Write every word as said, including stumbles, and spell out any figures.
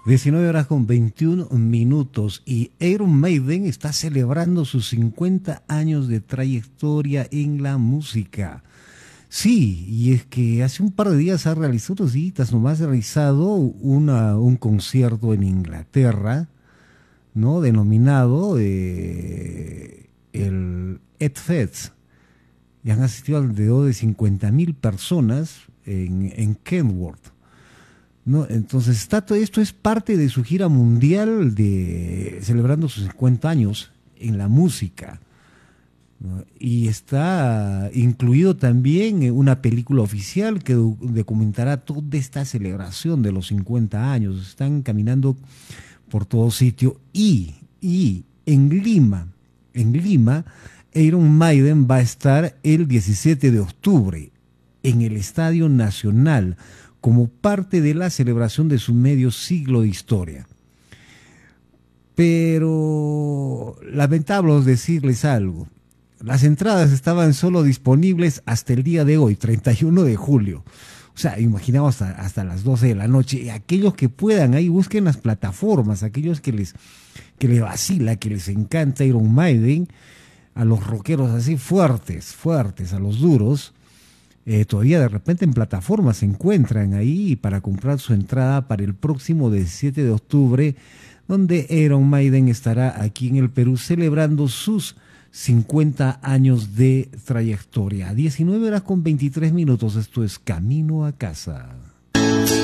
diecinueve horas con veintiún minutos y Iron Maiden está celebrando sus cincuenta años de trayectoria en la música. Sí, y es que hace un par de días ha realizado, unos días nomás ha realizado una, un concierto en Inglaterra, ¿no? Denominado eh, el Ed Fest. Y han asistido alrededor de cincuenta mil personas en, en Kenworth. ¿No? Entonces, está, todo esto es parte de su gira mundial de celebrando sus cincuenta años en la música, ¿no? Y está incluido también una película oficial que documentará toda esta celebración de los cincuenta años. Están caminando por todo sitio y, y en Lima, en Lima, Iron Maiden va a estar el diecisiete de octubre en el Estadio Nacional como parte de la celebración de su medio siglo de historia. Pero lamentable decirles algo, las entradas estaban solo disponibles hasta el día de hoy, treinta y uno de julio. O sea, imaginamos hasta, hasta las doce de la noche. Y aquellos que puedan, ahí busquen las plataformas, aquellos que les, que les vacila, que les encanta Iron Maiden, a los rockeros así fuertes, fuertes, a los duros, Eh, todavía de repente en plataformas se encuentran ahí para comprar su entrada para el próximo diecisiete de octubre, donde Iron Maiden estará aquí en el Perú celebrando sus cincuenta años de trayectoria. diecinueve horas con veintitrés minutos, esto es Camino a Casa.